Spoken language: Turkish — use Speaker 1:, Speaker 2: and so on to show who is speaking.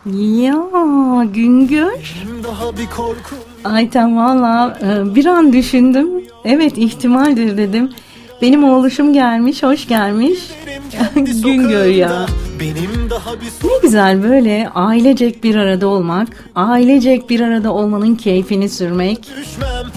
Speaker 1: Ya Güngör.
Speaker 2: Daha bir korku.
Speaker 1: Ayten valla bir an düşündüm. Evet ihtimaldir dedim. Benim oğluşum gelmiş, hoş gelmiş. Güngör ya.
Speaker 2: Benim daha bir
Speaker 1: Ne güzel böyle ailecek bir arada olmak, ailecek bir arada olmanın keyfini sürmek.
Speaker 2: düşmem.